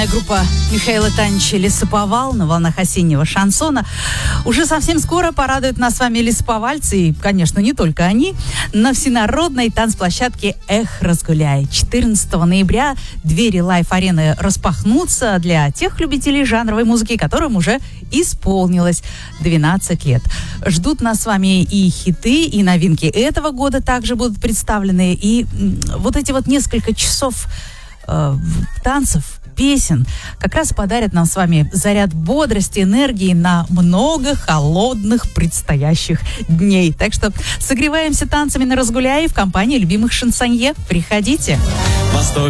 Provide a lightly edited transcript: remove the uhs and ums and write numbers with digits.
Группа Михаила Танича «Лесоповал» на волнах осеннего шансона уже совсем скоро порадуют нас с вами лесоповальцы, и, конечно, не только они, на всенародной танцплощадке «Эх, разгуляй». 14 ноября двери лайф-арены распахнутся для тех любителей жанровой музыки, которым уже исполнилось 12 лет. Ждут нас с вами и хиты, и новинки этого года также будут представлены, и вот эти вот несколько часов танцев, песен как раз подарят нам с вами заряд бодрости, энергии на много холодных предстоящих дней. Так что согреваемся танцами на «Разгуляй» в компании любимых шансонье. Приходите! Восток